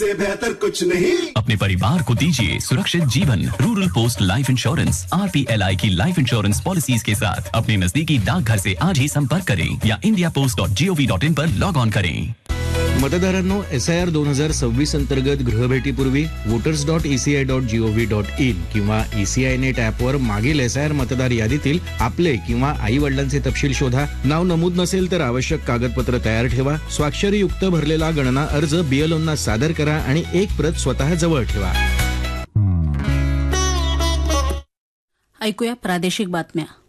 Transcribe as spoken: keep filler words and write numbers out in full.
से बेहतर कुछ नहीं। अपने परिवार को दीजिए सुरक्षित जीवन। Rural post life insurance R P L I की लाइफ इंश्योरेंस पॉलिसीज के साथ अपने नजदीकी डाकघर से आज ही संपर्क करें या India post dot G O V dot in per log on करें। मतदारांनो, एस आय आर दोन हजार सव्वीस अंतर्गत गृहभेटीपूर्वी voters dot ECI dot G O V dot in किंवा ईसीआय नेट ऍपवर मागील एस आय आर मतदार यादीतील आपले किंवा आई वडिलांचे तपशील शोधा. नाव नमूद नसेल तर आवश्यक कागदपत्र तयार ठेवा. स्वाक्षरीयुक्त भरलेला गणना अर्ज बीएलओंना सादर करा आणि एक प्रत स्वतः जवळ ठेवा. ऐकूया प्रादेशिक बातम्या.